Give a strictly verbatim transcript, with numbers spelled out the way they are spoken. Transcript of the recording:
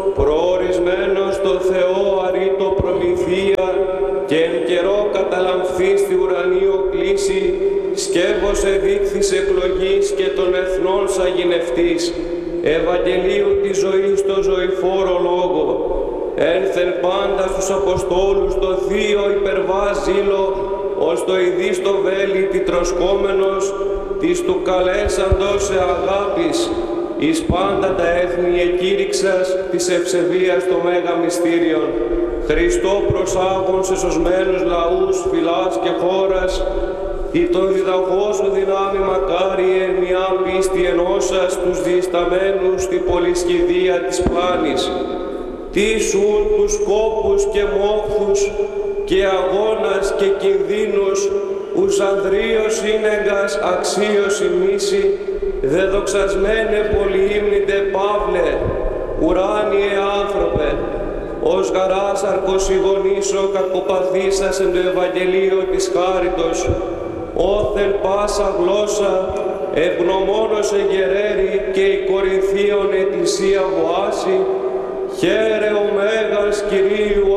προορισμένος το Θεό αρήτω προμηθεία και εν καιρό καταλαμφθεί στη ουρανίο κλίση, σκεύος εδείχθης εκλογής και των εθνών σαγηνευτής, Ευαγγελίου της ζωής το ζωηφόρο λόγο, ένθεν πάντα στους Αποστόλους το θείο υπερβά ζήλο, ως το ειδής το βέλη τι τροσκόμενος, της του καλέσαντος σε αγάπης, εις πάντα τα έθνη εκήρυξας της ευσεβίας το μέγα μυστήριον, Χριστό προσάγων σε σωσμένους λαούς, φυλάς και χώρας, ή τον διδαχό σου δυνάμει μακάριε μια πίστη ενώσας τους διεσταμένους στη πολυσκηδία της πλάνης. Τίσουν τους κόπους και μόχθους και αγώνας και κινδύνους, ους ανδρίος σύνεγγας αξίος ημίση, δεδοξασμένε πολυήμνητε Παύλε, ουράνιε άνθρωπε, ως γαράς αρκοσυγονήσω κακοπαθήσας εν το Ευαγγελίο της χάριτος, όθεν πάσα γλώσσα, ευγνωμόνος εγερέρη και η Κορινθίων εκκλησία βοάσει, χαίρε ο Μέγας Κυρίου